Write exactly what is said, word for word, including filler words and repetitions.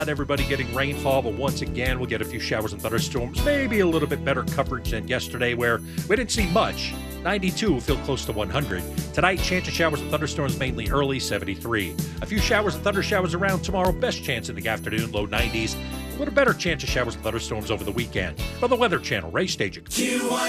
Not everybody getting rainfall, but once again, we'll get a few showers and thunderstorms. Maybe a little bit better coverage than yesterday, where we didn't see much. ninety-two will feel close to one hundred. Tonight, chance of showers and thunderstorms mainly early, seventy-three. A few showers and thunder showers around tomorrow. Best chance in the afternoon, low nineties. A little better chance of showers and thunderstorms over the weekend. From the Weather Channel, Ray Stagik.